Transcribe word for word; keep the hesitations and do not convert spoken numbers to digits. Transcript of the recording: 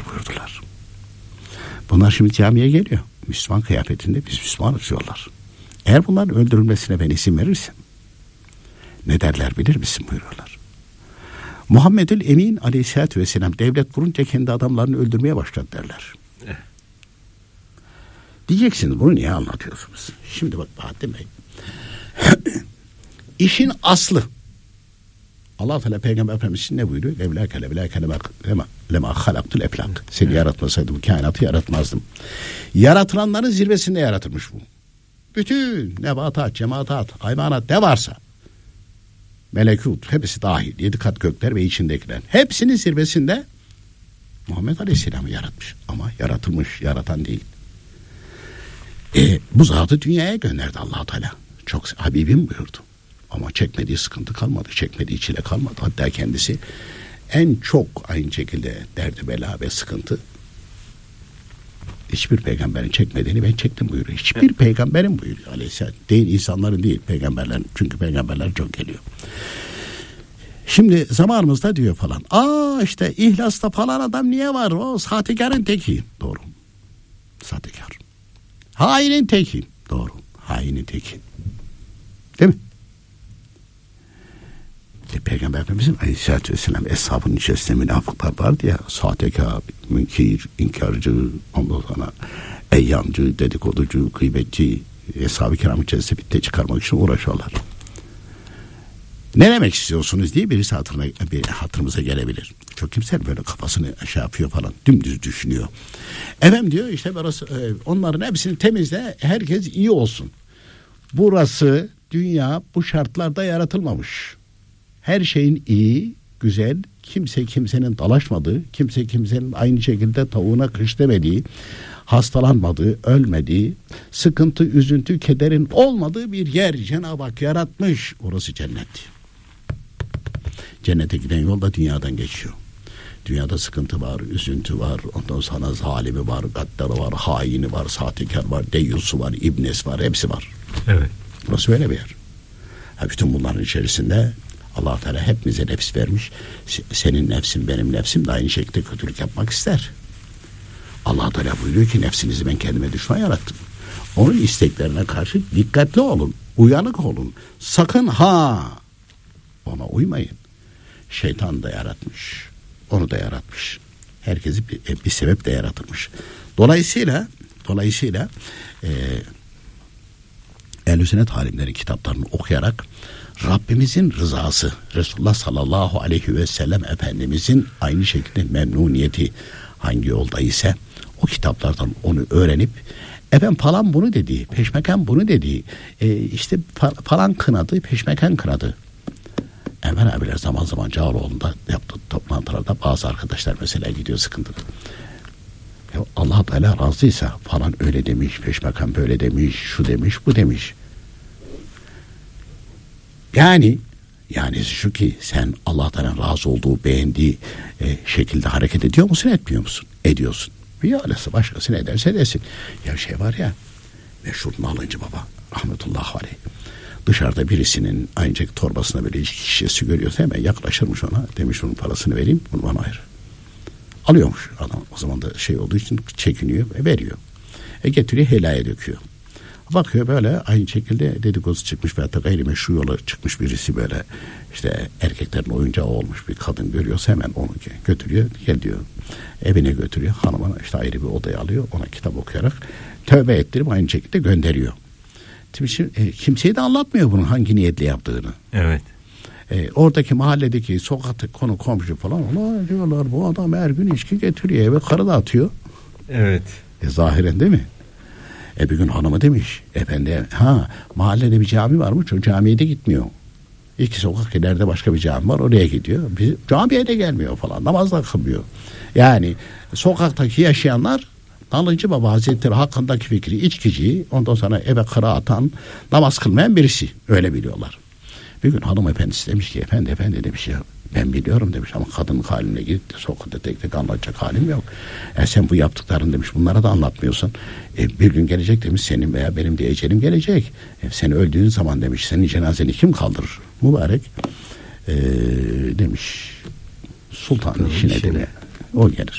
Peygamber buyurdular. Bunlar şimdi camiye geliyor. Müslüman kıyafetinde biz Müslümanız diyorlar. Eğer bunların öldürülmesine ben izin verirsem ne derler bilir misin buyuruyorlar. Muhammedül Emin aleyhissalatü vesselam devlet kurunca kendi adamlarını öldürmeye başladı derler. Eh. Diyeceksiniz bunu niye anlatıyorsunuz? Şimdi bak Bahattin Bey. İşin aslı. Allah Teala Peygamber Efendimiz için ne buyuruyor? Evlâke levlâke lema halaktul eflak. Seni evet. yaratmasaydım bu kainatı yaratmazdım. Yaratılanların zirvesinde yaratılmış bu. Bütün nebatat, cemaat, hayvanat ne varsa melekut hepsi dahil. Yedi kat gökler ve içindekiler. Hepsinin zirvesinde Muhammed Aleyhisselam'ı yaratmış. Ama yaratılmış, yaratan değil. E, bu zatı dünyaya gönderdi Allah Teala. Çok Habibim buyurdu. Ama çekmediği sıkıntı kalmadı. Çekmediği çile kalmadı. Hatta kendisi en çok aynı şekilde derdi bela ve sıkıntı hiçbir peygamberin çekmediğini ben çektim buyuruyor. Hiçbir evet. peygamberin buyuruyor aleyhisselam. Değil insanların değil peygamberlerin. Çünkü peygamberler çok geliyor. Şimdi zamanımızda diyor falan. Aa işte İhlas'ta falan adam niye var? O sahtekarın teki. Doğru. Sahtekar. Hainin teki. Doğru. Hainin teki. Değil mi? E, Peygamber Efendimiz'in aleyhissalatü vesselam eshabının içerisinde münafıklar vardı ya. Sahtekar, münkir, inkarcı, ondan sonra eyyancı, dedikoducu, gıybetçi, eshab-ı kiram içerisinde bitte çıkarmak için uğraşıyorlar. Ne demek istiyorsunuz diye birisi hatırına, bir hatırımıza gelebilir. Çok kimse böyle kafasını şey yapıyor falan. Dümdüz düşünüyor. Efendim diyor işte burası, onların hepsini temizle, herkes iyi olsun. Burası dünya bu şartlarda yaratılmamış. Her şeyin iyi, güzel, kimse kimsenin dalaşmadığı, kimse kimsenin aynı şekilde tavuğuna kış demediği, hastalanmadığı, ölmediği, sıkıntı, üzüntü, kederin olmadığı bir yer Cenab-ı Hak yaratmış. Orası cennet. Cennete giden yol da dünyadan geçiyor. Dünyada sıkıntı var, üzüntü var, ondan sonra zalimi var, gaddarı var, haini var, sahtekar var, deyyusu var, ibnes var, hepsi var. Evet. Burası böyle bir yer. Ha, bütün bunların içerisinde Allah Teala hepimize nefs vermiş. Senin nefsin, benim nefsim de aynı şekilde kötülük yapmak ister. Allah Teala buyuruyor ki nefsinizi ben kendime düşman yarattım. Onun isteklerine karşı dikkatli olun, uyanık olun. Sakın ha ona uymayın. Şeytan da yaratmış. Onu da yaratmış. Herkesi bir, bir sebeple yaratılmış. Dolayısıyla dolayısıyla e, Ehl-i Sünnet alimlerin kitaplarını okuyarak Rabbimizin rızası, Resulullah sallallahu aleyhi ve sellem Efendimizin aynı şekilde memnuniyeti hangi yolda ise o kitaplardan onu öğrenip efendim falan bunu dedi, peşmeken bunu dedi, e, işte falan kınadı, peşmeken kınadı. Enver abiler zaman zaman Cağaloğlu'nda yaptığı toplantılarda bazı arkadaşlar mesela gidiyor sıkıntılı. Ya Allah Teala razıysa falan öyle demiş, peşmeken böyle demiş, şu demiş, bu demiş. Yani yani şu ki sen Allah Teala'nın razı olduğu, beğendiği e, şekilde hareket ediyor musun, etmiyor musun? Ediyorsun. Ya öylesi başkası ne derse desin. Ya şey var ya, meşhur Nalıncı Baba rahmetullahi aleyh. Dışarıda birisinin aynı torbasına böyle içki şişesi görüyorsa hemen yaklaşırmış ona. Demiş onun parasını vereyim, bunu bana ayır. Alıyormuş adam. O zaman da şey olduğu için çekiniyor ve veriyor. E getiriyor, helaya döküyor. Bakıyor böyle aynı şekilde dedikodusu çıkmış veya da gayrimeşru yola çıkmış birisi böyle işte erkeklerin oyuncağı olmuş bir kadın görüyorsa hemen onu götürüyor, gel diyor. Evine götürüyor. Hanımına işte ayrı bir odaya alıyor. Ona kitap okuyarak tövbe ettirip aynı şekilde gönderiyor. Şimdi, kimseye de anlatmıyor bunun hangi niyetle yaptığını. Evet. E, oradaki mahalledeki sokaktaki konu komşu falan Allah diyorlar bu adam her gün içki getiriyor eve karı da atıyor. Evet. E, zahiren değil mi? E bir gün hanımı demiş efendi ha mahallede bir cami varmış o camiye de gitmiyor. İki sokak ileride başka bir cami var oraya gidiyor. Biz, camiye de gelmiyor falan namaz da kılmıyor. Yani sokaktaki yaşayanlar Nalıncı Baba Hazretleri hakkındaki fikri içkici ondan sonra eve kara atan namaz kılmayan birisi öyle biliyorlar. Bir gün hanımefendisi demiş ki efendi efendi demiş ya ben biliyorum demiş ama kadının haline gidip de sokakta tek tek anlatacak halim yok. E sen bu yaptıklarını demiş bunlara da anlatmıyorsun. E bir gün gelecek demiş senin veya benim de ecelim gelecek. E sen öldüğün zaman demiş senin cenazeni kim kaldırır? Mübarek e, demiş sultanın işine demiş. O gelir.